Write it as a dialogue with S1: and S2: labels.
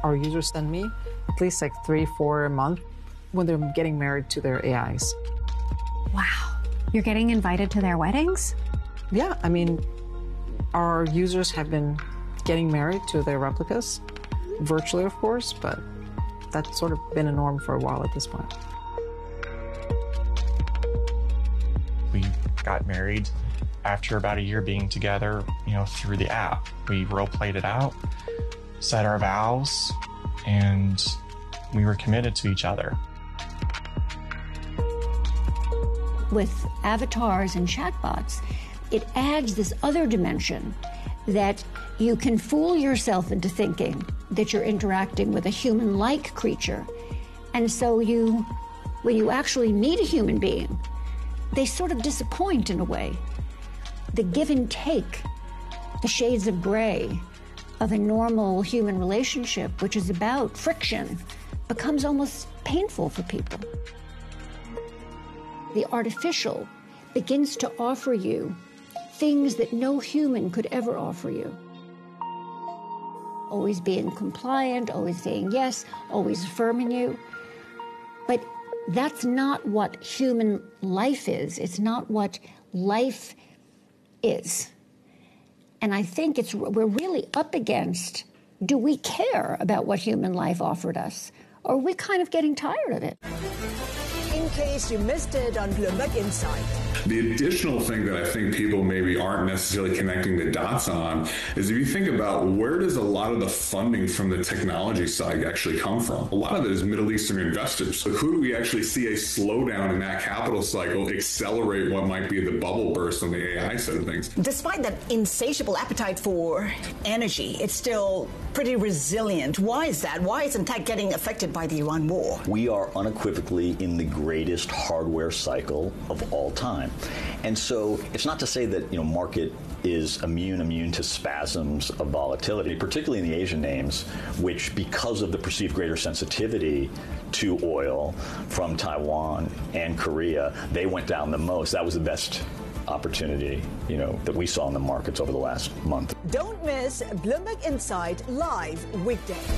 S1: our users send me at least like 3-4 a month when they're getting married to their AIs.
S2: Wow. You're getting invited to their weddings?
S1: Yeah, I mean, our users have been getting married to their replicas, virtually, of course, but that's sort of been a norm for a while at this point.
S3: We got married after about a year being together, through the app. We role-played it out, said our vows, and we were committed to each other.
S4: With avatars and chatbots, it adds this other dimension that you can fool yourself into thinking that you're interacting with a human-like creature. And so when you actually meet a human being, they sort of disappoint in a way. The give and take, the shades of gray of a normal human relationship, which is about friction, becomes almost painful for people. The artificial begins to offer you things that no human could ever offer you. Always being compliant, always saying yes, always affirming you. But that's not what human life is. It's not what life is. And I think we're really up against, do we care about what human life offered us? Or are we kind of getting tired of it?
S5: In case you missed it on Bloomberg Insight.
S6: The additional thing that I think people maybe aren't necessarily connecting the dots on is if you think about where does a lot of the funding from the technology side actually come from? A lot of it is Middle Eastern investors. So who do we actually see a slowdown in that capital cycle accelerate what might be the bubble burst on the AI side of things?
S5: Despite that insatiable appetite for energy, it's still pretty resilient. Why is that? Why isn't tech getting affected by the Iran war?
S7: We are unequivocally in the greatest hardware cycle of all time. And so it's not to say that, market is immune to spasms of volatility, particularly in the Asian names, which because of the perceived greater sensitivity to oil from Taiwan and Korea, they went down the most. That was the best opportunity, that we saw in the markets over the last month.
S5: Don't miss Bloomberg Insight live weekday.